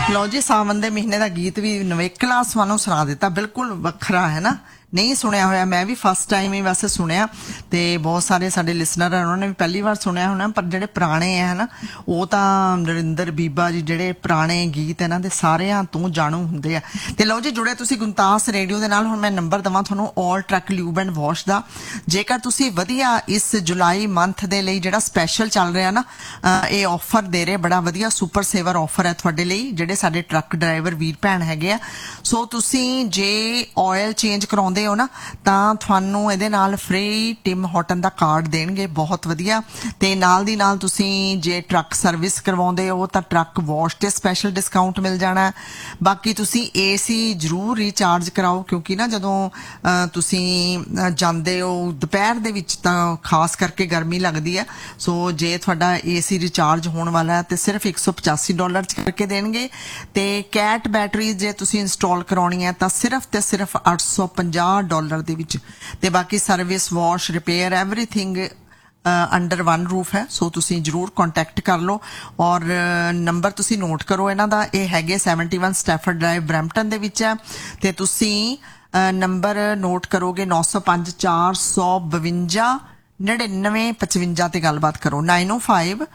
ਲਓ ਜੀ, ਸਾਵਨ ਦੇ ਮਹੀਨੇ ਦਾ ਗੀਤ ਵੀ ਨਵੇਕਲਾ ਸਾਨੂੰ ਸੁਣਾ ਦਿੱਤਾ, ਬਿਲਕੁਲ ਵੱਖਰਾ ਹੈ ਨਾ, नहीं सुनिया होया। मैं भी फस्ट टाइम ही वैसे सुनिया, तो बहुत सारे साडे लिसनर है उन्होंने भी पहली बार सुनिया होना, पर जेडे पुराने है ना वो तो नरिंदर बीबा जी जेडे पुराने गीत इन्हां दे सारियां तो जाणू हुंदे आ। ते लो जी जुड़े तुसी गुणतास रेडियो दे नाल। हुण मैं नंबर दवां तुहानूं all truck lube and wash दा, जेकर तुसी वधिया इस जुलाई मंथ दे लई जेड़ा स्पैशल चल रहा ना ये ऑफर दे रहे, बड़ा वधिया सुपर सेवर ऑफर है तुहाडे लई जेडे साडे ट्रक ड्राइवर वीर भैन हैगे आ। सो तुसी जे ऑयल चेंज कराउंदे हो ना ਤਾਂ ਤੁਹਾਨੂੰ ਇਹਦੇ ਨਾਲ ਫ੍ਰੀ ਟਿਮ ਹੌਟਨ ਦਾ ਕਾਰਡ ਦੇਣਗੇ, ਬਹੁਤ ਵਧੀਆ। ਤੇ ਨਾਲ ਦੀ ਨਾਲ ਤੁਸੀਂ ਜੇ ਟਰੱਕ ਸਰਵਿਸ ਕਰਵਾਉਂਦੇ ਹੋ ਤਾਂ ਟਰੱਕ ਵਾਸ਼ ਤੇ ਸਪੈਸ਼ਲ ਡਿਸਕਾਊਂਟ ਮਿਲ ਜਾਣਾ। ਬਾਕੀ ਤੁਸੀਂ ਏਸੀ ਜ਼ਰੂਰ ਰੀਚਾਰਜ ਕਰਾਓ, ਕਿਉਂਕਿ ਨਾ ਜਦੋਂ ਤੁਸੀਂ ਜਾਂਦੇ ਹੋ ਦੁਪਹਿਰ ਦੇ ਵਿੱਚ ਤਾਂ ਖਾਸ ਕਰਕੇ ਗਰਮੀ ਲੱਗਦੀ ਹੈ। ਸੋ ਜੇ ਤੁਹਾਡਾ ਏਸੀ ਰਿਚਾਰਜ ਹੋਣ ਵਾਲਾ ਤੇ ਸਿਰਫ $185 ਚ ਕਰਕੇ ਦੇਣਗੇ। ਤੇ ਕੈਟ ਬੈਟਰੀ ਜੇ ਤੁਸੀਂ ਇੰਸਟਾਲ ਕਰਾਉਣੀ ਹੈ ਤਾਂ ਸਿਰਫ ਤੇ ਸਿਰਫ $850 ਦੇ ਵਿੱਚ। ਤੇ ਬਾਕੀ service wash repair everything under one roof ਹੈ। ਸੋ ਤੁਸੀਂ ਜ਼ਰੂਰ ਕੰਟੈਕਟ ਕਰ ਲਓ ਔਰ ਨੰਬਰ ਤੁਸੀਂ ਨੋਟ ਕਰੋ ਇਹਨਾਂ ਦਾ। ਇਹ ਹੈਗੇ 71 ਸਟੈਫਰਡ ਡਰਾਈਵ ਬਰੈਂਪਟਨ ਦੇ ਵਿੱਚ ਹੈ। ਤੇ ਤੁਸੀਂ ਨੰਬਰ ਨੋਟ ਕਰੋਗੇ 905 452 9955 ਤੇ ਗੱਲਬਾਤ ਕਰੋ। 905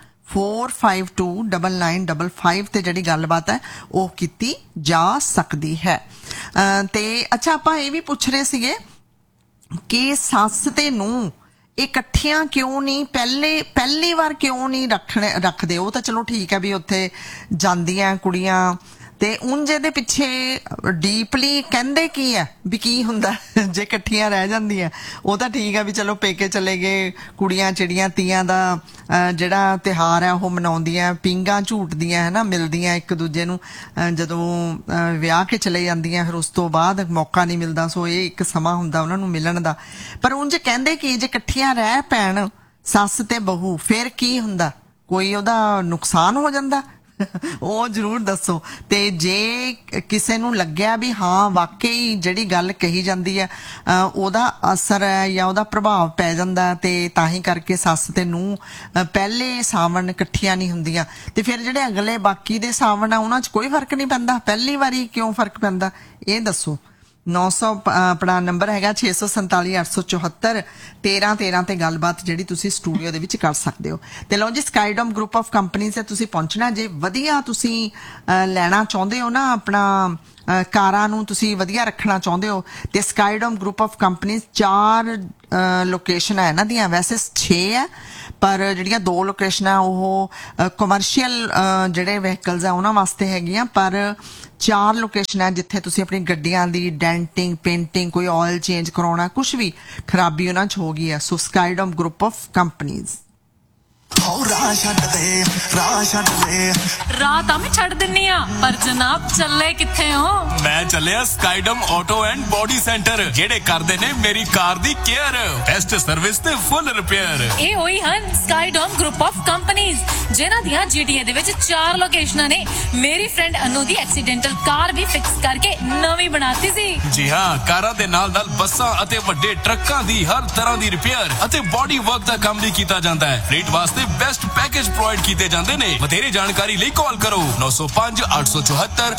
4529955 ਤੇ ਜਿਹੜੀ ਗੱਲਬਾਤ ਹੈ ਉਹ ਕੀਤੀ ਜਾ ਸਕਦੀ ਹੈ। ਤੇ ਅੱਛਾ, ਆਪਾਂ ਇਹ ਵੀ ਪੁੱਛ ਰਹੇ ਸੀਗੇ ਕਿ ਸੱਸ ਤੇ ਨੂੰਹ ਇਕੱਠੀਆਂ ਕਿਉਂ ਨਹੀਂ, ਪਹਿਲੀ ਵਾਰ ਕਿਉਂ ਨਹੀਂ ਰੱਖਦੇ? ਉਹ ਤਾਂ ਚਲੋ ਠੀਕ ਹੈ ਵੀ ਉੱਥੇ ਜਾਂਦੀਆਂ ਕੁੜੀਆਂ, ਤੇ ਉਂਝ ਇਹਦੇ ਪਿੱਛੇ ਡੀਪਲੀ ਕਹਿੰਦੇ ਕੀ ਹੈ ਵੀ ਕੀ ਹੁੰਦਾ ਜੇ ਇਕੱਠੀਆਂ ਰਹਿ ਜਾਂਦੀਆਂ? ਉਹ ਤਾਂ ਠੀਕ ਹੈ ਵੀ ਚਲੋ ਪੇਕੇ ਚਲੇ ਗਏ, ਕੁੜੀਆਂ ਚਿੜੀਆਂ ਤੀਆਂ ਦਾ ਜਿਹੜਾ ਤਿਉਹਾਰ ਹੈ ਉਹ ਮਨਾਉਂਦੀਆਂ, ਪੀਂਘਾਂ ਝੂਟਦੀਆਂ ਹੈ ਨਾ, ਮਿਲਦੀਆਂ ਇੱਕ ਦੂਜੇ ਨੂੰ ਜਦੋਂ ਵਿਆਹ ਕੇ ਚਲੇ ਜਾਂਦੀਆਂ, ਫਿਰ ਉਸ ਤੋਂ ਬਾਅਦ ਮੌਕਾ ਨਹੀਂ ਮਿਲਦਾ। ਸੋ ਇਹ ਇੱਕ ਸਮਾਂ ਹੁੰਦਾ ਉਹਨਾਂ ਨੂੰ ਮਿਲਣ ਦਾ। ਪਰ ਉਂਝ ਕਹਿੰਦੇ ਕਿ ਜੇ ਇਕੱਠੀਆਂ ਰਹਿ ਪੈਣ ਸੱਸ ਤੇ ਬਹੂ ਫਿਰ ਕੀ ਹੁੰਦਾ? ਕੋਈ ਉਹਦਾ ਨੁਕਸਾਨ ਹੋ ਜਾਂਦਾ? ਉਹ ਜ਼ਰੂਰ ਦੱਸੋ। ਤੇ ਜੇ ਕਿਸੇ ਨੂੰ ਲੱਗਿਆ ਵੀ ਹਾਂ ਵਾਕਈ ਜਿਹੜੀ ਗੱਲ ਕਹੀ ਜਾਂਦੀ ਹੈ ਉਹਦਾ ਅਸਰ ਹੈ ਜਾਂ ਉਹਦਾ ਪ੍ਰਭਾਵ ਪੈ ਜਾਂਦਾ, ਤੇ ਤਾਂ ਹੀ ਕਰਕੇ ਸੱਸ ਤੇ ਨੂੰਹ ਪਹਿਲੇ ਸਾਵਣ ਇਕੱਠੀਆਂ ਨਹੀਂ ਹੁੰਦੀਆਂ, ਤੇ ਫਿਰ ਜਿਹੜੇ ਅਗਲੇ ਬਾਕੀ ਦੇ ਸਾਵਣ ਆ ਉਹਨਾਂ 'ਚ ਕੋਈ ਫਰਕ ਨਹੀਂ ਪੈਂਦਾ? ਪਹਿਲੀ ਵਾਰੀ ਕਿਉਂ ਫਰਕ ਪੈਂਦਾ ਇਹ ਦੱਸੋ। 900 ਆਪਣਾ ਨੰਬਰ ਹੈਗਾ 647 874 1313 ਤੇ ਗੱਲਬਾਤ ਜਿਹੜੀ ਤੁਸੀਂ ਸਟੂਡੀਓ ਦੇ ਵਿੱਚ ਕਰ ਸਕਦੇ ਹੋ। ਤੇ ਲਓ ਜੀ, ਸਕਾਈਡੋਮ ਗਰੁੱਪ ਆਫ ਕੰਪਨੀਜ਼ ਤੇ ਤੁਸੀਂ ਪਹੁੰਚਣਾ ਜੇ ਵਧੀਆ ਤੁਸੀਂ ਲੈਣਾ ਚਾਹੁੰਦੇ ਹੋ ਨਾ, ਆਪਣਾ ਕਾਰਾਂ ਨੂੰ ਤੁਸੀਂ ਵਧੀਆ ਰੱਖਣਾ ਚਾਹੁੰਦੇ ਹੋ, ਤੇ ਸਕਾਈਡੋਮ ਗਰੁੱਪ ਆਫ ਕੰਪਨੀਜ਼ 4 ਲੋਕੇਸ਼ਨ ਹੈ ਇਹਨਾਂ ਦੀਆਂ, ਵੈਸੇ 6 ਹੈ ਪਰ ਜਿਹੜੀਆਂ 2 ਲੋਕੇਸ਼ਨਾਂ ਉਹ ਕਮਰਸ਼ੀਅਲ ਜਿਹੜੇ ਵਹੀਕਲਸ ਆ ਉਹਨਾਂ ਵਾਸਤੇ ਹੈਗੀਆਂ, ਪਰ 4 ਲੋਕੇਸ਼ਨ ਹੈ ਜਿੱਥੇ ਤੁਸੀਂ ਆਪਣੀ ਗੱਡੀਆਂ ਦੀ ਡੈਂਟਿੰਗ ਪੇਂਟਿੰਗ, ਕੋਈ ਆਇਲ ਚੇਂਜ ਕਰਾਉਣਾ, ਕੁਛ ਵੀ ਖਰਾਬੀ ਉਹਨਾਂ 'ਚ ਹੋ ਗਈ ਹੈ। ਸੋ ਸਕਾਈਡੋਮ ਗਰੁੱਪ ਆਫ ਕੰਪਨੀਜ਼। ਰਾਹ ਤਾਂ ਮੈਂ ਛੱਡ ਦਿੰਨੀ ਆ, ਪਰ ਜਨਾਬ ਚੱਲੇ ਕਿੱਥੇ ਹੋ? ਮੈਂ ਚੱਲਿਆ ਸਕਾਈਡਮ ਆਟੋ ਐਂਡ ਬੋਡੀ ਸੈਂਟਰ, ਜਿਹੜੇ ਕਰਦੇ ਨੇ ਮੇਰੀ ਕਾਰ ਦੀ ਕੇਅਰ, ਬੈਸਟ ਸਰਵਿਸ ਤੇ ਫੁੱਲ ਰਿਪੇਅਰ। ਇਹ ਹੋਈ ਹਨ ਸਕਾਈਡੋਮ ਗਰੁੱਪ ਆਫ ਕੰਪਨੀਜ਼, ਜਿਨ੍ਹਾਂ ਦੀਆਂ GTA ਦੇ ਵਿੱਚ 4 ਲੋਕੇਸ਼ਨਾਂ ਨੇ। ਮੇਰੀ ਫਰੈਂਡ ਅਨੂ ਦੀ ਐਕਸੀਡੈਂਟਲ ਕਾਰ ਵੀ ਫਿਕਸ ਕਰਕੇ ਨਵੀਂ ਬਣਾਤੀ ਸੀ। ਜੀ ਹਾਂ, ਕਾਰਾਂ ਦੇ ਨਾਲ ਨਾਲ ਬੱਸਾਂ ਅਤੇ ਵੱਡੇ ਟਰੱਕਾਂ ਦੀ ਹਰ ਤਰ੍ਹਾਂ ਦੀ ਰਿਪੇਅਰ ਅਤੇ ਬੋਡੀ ਵਰਕ ਦਾ ਕੰਮ ਵੀ ਕੀਤਾ ਜਾਂਦਾ ਹੈ। ਰੇਟ ਵਾਸਤੇ ਬੈਸਟ ਪੈਕੇਜ ਪ੍ਰੋਵਾਈਡ ਕੀਤੇ ਜਾਂਦੇ ਨੇ। ਵਧੇਰੇ ਜਾਣਕਾਰੀ ਲਈ ਕਾਲ ਕਰੋ 905 874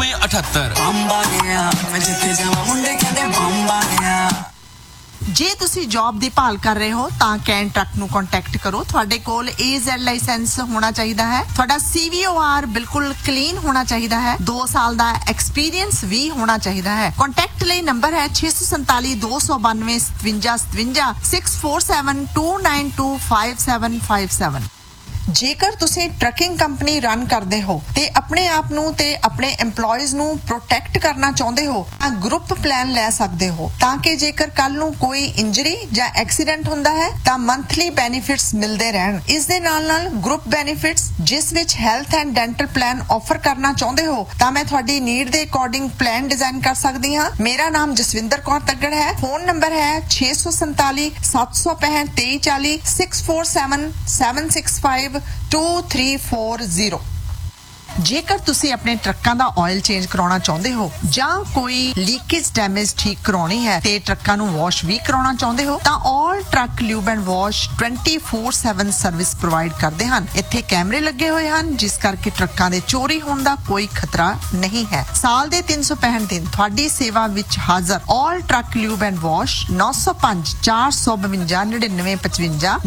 9878। ਜੇ ਤੁਸੀਂ ਜੌਬ ਦੀ ਭਾਲ ਕਰ ਰਹੇ ਹੋ ਤਾਂ ਕੈਨ ਟਰੱਕ ਨੂੰ ਕੰਟੈਕਟ ਕਰੋ। ਤੁਹਾਡੇ ਕੋਲ AZ ਲਾਇਸੈਂਸ ਹੋਣਾ ਚਾਹੀਦਾ ਹੈ, ਤੁਹਾਡਾ CVOR ਬਿਲਕੁਲ ਕਲੀਨ ਹੋਣਾ ਚਾਹੀਦਾ ਹੈ, 2 ਸਾਲ ਦਾ ਐਕਸਪੀਰੀਅੰਸ ਵੀ ਹੋਣਾ ਚਾਹੀਦਾ ਹੈ। ਕੰਟੈਕਟ ਲਈ ਨੰਬਰ ਹੈ 647 292 5757 647 292 5757। ਜੇਕਰ ਤੁਸੀਂ ਟਰੱਕਿੰਗ ਕੰਪਨੀ ਰਨ ਕਰਦੇ ਹੋ ਤੇ ਆਪਣੇ ਆਪ ਨੂੰ ਤੇ ਆਪਣੇ EMPLOYEES ਨੂੰ ਪ੍ਰੋਟੈਕਟ ਕਰਨਾ ਚਾਹੁੰਦੇ ਹੋ ਤਾਂ ਗਰੁੱਪ ਪਲਾਨ ਲੈ ਸਕਦੇ ਹੋ, ਤਾਂ ਕਿ ਜੇਕਰ ਕੱਲ ਨੂੰ ਕੋਈ ਇੰਜਰੀ ਜਾਂ ਐਕਸੀਡੈਂਟ ਹੁੰਦਾ ਹੈ ਤਾਂ ਮੰਥਲੀ ਬੈਨੀਫਿਟਸ ਮਿਲਦੇ ਰਹਿਣ। ਇਸ ਦੇ ਨਾਲ ਨਾਲ ਗਰੁੱਪ ਬੈਨੀਫਿਟਸ ਜਿਸ ਵਿੱਚ health and dental plan offer ਕਰਨਾ ਚਾਹੁੰਦੇ ਹੋ ਤਾਂ ਮੈਂ ਤੁਹਾਡੀ ਨੀਡ ਦੇ ਅਕੋਰਡਿੰਗ ਪਲਾਨ ਡਿਜ਼ਾਈਨ ਕਰ ਸਕਦੀ ਹਾਂ। ਮੇਰਾ ਨਾਮ ਜਸਵਿੰਦਰ ਕੌਰ ਤੱਗੜ ਹੈ। ਫੋਨ ਨੰਬਰ ਹੈ 647 765 2340 647 765 2340। ਜੇਕਰ ਤੁਸੀਂ ਆਪਣੇ ਟਰੱਕਾਂ ਦਾ ਆਇਲ ਚੇਂਜ ਕਰਾਉਣਾ ਚਾਹੁੰਦੇ ਹੋ ਜਾਂ ਕੋਈ ਲੀਕੇਜ ਡੈਮੇਜ ਠੀਕ ਕਰਾਉਣੀ ਹੈ ਤੇ ਟਰੱਕਾਂ ਨੂੰ ਵਾਸ਼ ਵੀ ਕਰਾਉਣਾ ਚਾਹੁੰਦੇ ਹੋ ਤਾਂ ਆਲ truck lube and wash 24/7 service provide ਕਰਦੇ ਹਨ। ਇੱਥੇ ਕੈਮਰੇ ਲੱਗੇ ਹੋਏ ਹਨ ਜਿਸ ਕਰਕੇ ਟਰੱਕਾਂ ਦੇ ਚੋਰੀ ਹੋਣ ਦਾ ਕੋਈ ਖਤਰਾ ਨਹੀਂ ਹੈ। ਸਾਲ ਦੇ 365 ਦਿਨ ਤੁਹਾਡੀ ਸੇਵਾ ਵਿੱਚ ਹਾਜ਼ਰ ਆਲ ਟਰੱਕ ਲਿਊਬ ਐਂਡ ਵਾਸ਼ 905 452 9955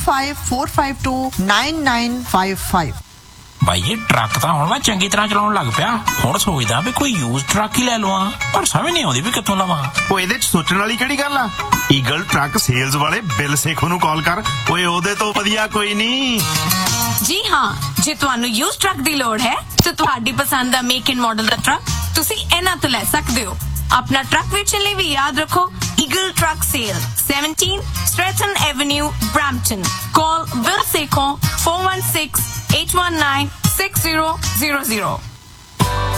9054529955। ਭਾਈ ਇਹ ਟਰੱਕ ਤਾਂ ਹੁਣ ਮੈਂ ਚੰਗੀ ਤਰ੍ਹਾਂ ਚਲਾਉਣ ਲੱਗ ਪਿਆ। ਹੁਣ ਸੋਚਦਾ ਵੀ ਕੋਈ ਯੂਜ਼ ਟਰੱਕ ਹੀ ਲੈ ਲਵਾਂ, ਪਰ ਸਮਝ ਨਹੀਂ ਆਉਂਦੀ ਵੀ ਕਿੱਥੋਂ ਲਵਾਂ। ਉਹ ਇਹਦੇ ਚ ਸੋਚਣ ਵਾਲੀ ਕਿਹੜੀ ਗੱਲ ਆ? ਈਗਲ ਟਰੱਕ ਸੇਲਜ਼ ਵਾਲੇ ਬਿਲ ਸੇਖੋ ਨੂੰ ਕਾਲ ਕਰ। ਓਏ ਉਹਦੇ ਤੋਂ ਵਧੀਆ ਕੋਈ ਨਹੀਂ। ਜੀ ਹਾਂ, ਜੇ ਤੁਹਾਨੂੰ ਯੂਜ਼ ਟਰੱਕ ਦੀ ਲੋੜ ਹੈ ਤਾਂ ਤੁਹਾਡੀ ਪਸੰਦ ਦਾ make and model the truck ਤੁਸੀਂ ਇਹਨਾਂ ਤੋਂ ਲੈ ਸਕਦੇ ਹੋ। अपना ट्रक बेचने लिए भी याद रखो eagle truck cell 17 Stratton Avenue Brampton. Call will Sekhon 416-819-6000।